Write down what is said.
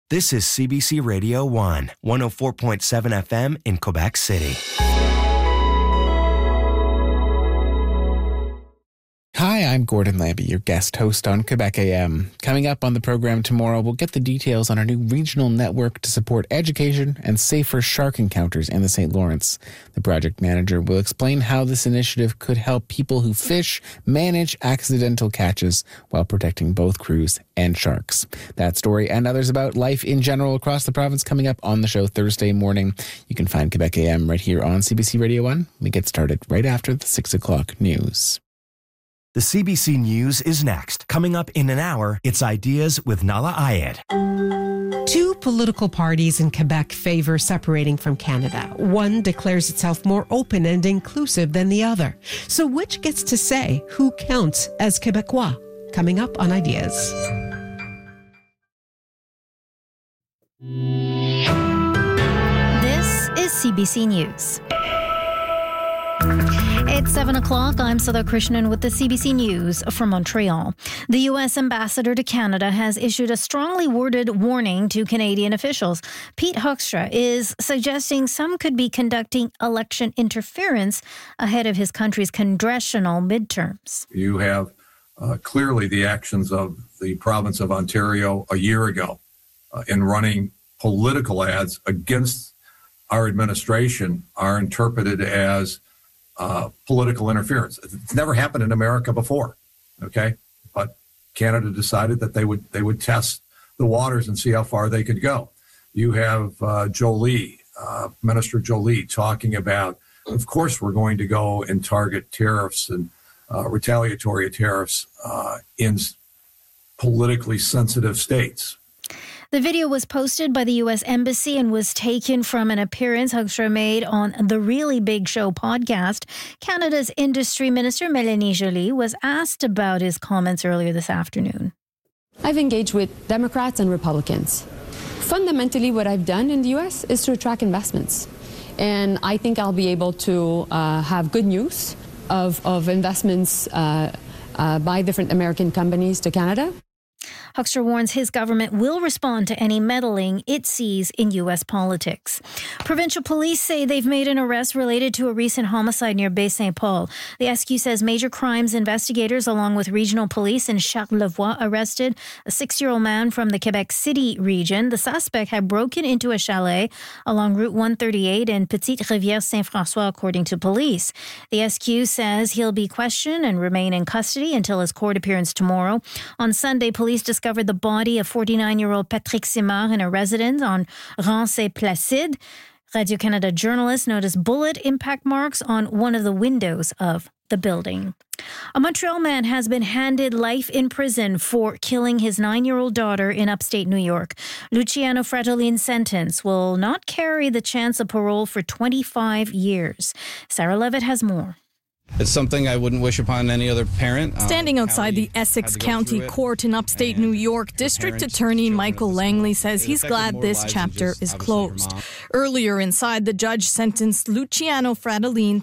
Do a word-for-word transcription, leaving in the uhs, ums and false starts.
This is C B C Radio one, one oh four point seven F M in Quebec City. Hi, I'm Gordon Lambie, your guest host on Quebec A M. Coming up on the program tomorrow, we'll get the details on our new regional network to support education and safer shark encounters in the Saint Lawrence. The project manager will explain how this initiative could help people who fish manage accidental catches while protecting both crews and sharks. That story and others about life in general across the province coming up on the show Thursday morning. You can find Quebec A M right here on C B C Radio one. We get started right after the six o'clock news. The C B C News is next. Coming up in an hour, it's Ideas with Nala Ayed. Two political parties in Quebec favor separating from Canada. One declares itself more open and inclusive than the other. So which gets to say who counts as Quebecois? Coming up on Ideas. This is C B C News. It's seven o'clock. I'm Sudha Krishnan with the C B C News from Montreal. The U S ambassador to Canada has issued a strongly worded warning to Canadian officials. Pete Hoekstra is suggesting some could be conducting election interference ahead of his country's congressional midterms. You have uh, clearly the actions of the province of Ontario a year ago uh, in running political ads against our administration are interpreted as Uh, political interference. It's never happened in America before, okay? But Canada decided that they would they would test the waters and see how far they could go. You have uh, Jolie, uh, Minister Jolie, talking about, of course, we're going to go and target tariffs and uh, retaliatory tariffs uh, in politically sensitive states. The video was posted by the U S Embassy and was taken from an appearance Hoekstra made on the Really Big Show podcast. Canada's Industry Minister, Mélanie Joly, was asked about his comments earlier this afternoon. I've engaged with Democrats and Republicans. Fundamentally, what I've done in the U S is to attract investments. And I think I'll be able to uh, have good news of, of investments uh, uh, by different American companies to Canada. Hoekstra warns his government will respond to any meddling it sees in U S politics. Provincial police say they've made an arrest related to a recent homicide near Baie-Saint-Paul. The S Q says major crimes investigators, along with regional police in Charlevoix, arrested a six-year-old man from the Quebec City region. The suspect had broken into a chalet along Route one thirty-eight in Petite-Rivière-Saint-François, according to police. The S Q says he'll be questioned and remain in custody until his court appearance tomorrow. On Sunday, police discovered the body of forty-nine-year-old Patrick Simard in a residence on Rance-Placide. Radio-Canada journalists noticed bullet impact marks on one of the windows of the building. A Montreal man has been handed life in prison for killing his nine-year-old daughter in upstate New York. Luciano Fratellini's sentence will not carry the chance of parole for twenty-five years. Sarah Levitt has more. It's something I wouldn't wish upon any other parent. Standing outside the Essex County Court in upstate New York, District Attorney Michael Langley says he's glad this chapter is closed. Earlier inside, the judge sentenced Luciano Fratellini